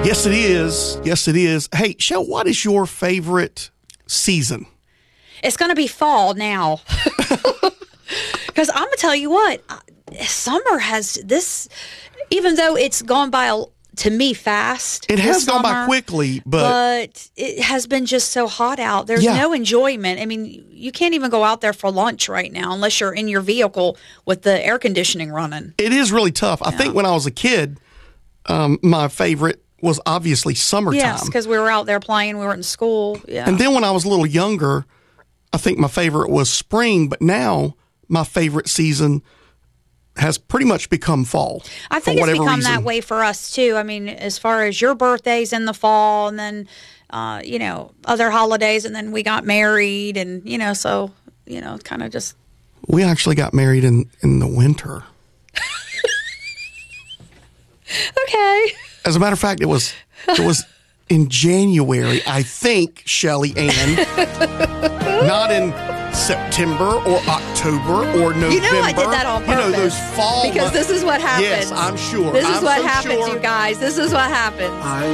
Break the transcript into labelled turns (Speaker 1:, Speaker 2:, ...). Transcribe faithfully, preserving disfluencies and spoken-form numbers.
Speaker 1: Yes, it is. Yes, it is. Hey, Shell, what is your favorite season?
Speaker 2: It's going to be fall now. Because I'm going to tell you what, summer has this, even though it's gone by, a, to me, fast.
Speaker 1: It has
Speaker 2: summer,
Speaker 1: gone by quickly, but...
Speaker 2: But it has been just so hot out. There's
Speaker 1: Yeah.
Speaker 2: no enjoyment. I mean, you can't even go out there for lunch right now unless you're in your vehicle with the air conditioning running.
Speaker 1: It is really tough. I
Speaker 2: Yeah.
Speaker 1: think when I was a kid, um, my favorite was obviously summertime.
Speaker 2: Yes, because we were out there playing. We were in school. Yeah.
Speaker 1: And then when I was a little younger, I think my favorite was spring, but now my favorite season has pretty much become fall.
Speaker 2: I think
Speaker 1: for
Speaker 2: it's
Speaker 1: whatever
Speaker 2: become
Speaker 1: reason.
Speaker 2: that way for us too. I mean, as far as your birthday's in the fall, and then uh, you know, other holidays, and then we got married, and you know, so you know, kind of just.
Speaker 1: We actually got married in, in the winter.
Speaker 2: Okay.
Speaker 1: As a matter of fact, it was it was in January, I think, Shelly Ann. Not in September or October or November.
Speaker 2: You know I did that on purpose.
Speaker 1: You know, those fall
Speaker 2: Because
Speaker 1: months.
Speaker 2: this is what happens.
Speaker 1: Yes, I'm sure.
Speaker 2: This is
Speaker 1: I'm
Speaker 2: what
Speaker 1: so
Speaker 2: happens,
Speaker 1: sure.
Speaker 2: you guys. This is what happens.
Speaker 1: I